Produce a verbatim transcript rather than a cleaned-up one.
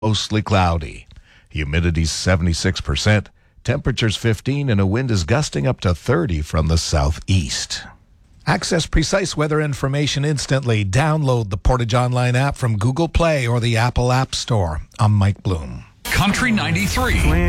mostly cloudy. Humidity seventy-six percent. Temperatures fifteen and a wind is gusting up to thirty from the southeast. Access precise weather information instantly. Download the Portage Online app from Google Play or the Apple App Store. I'm Mike Bloom. Country ninety-three.